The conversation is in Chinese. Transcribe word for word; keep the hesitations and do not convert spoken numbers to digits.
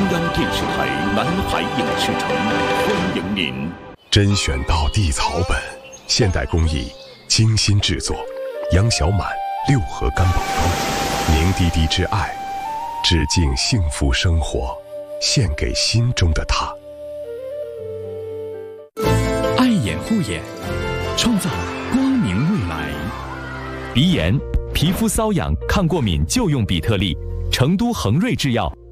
央电视台南海影视城欢迎您。 甄选道地草本，现代工艺，精心制作，杨小满六合干宝汤，凝滴滴之爱，致敬幸福生活，献给心中的他。 爱眼护眼，创造光明未来。鼻炎、皮肤瘙痒、抗过敏就用比特利，成都恒瑞制药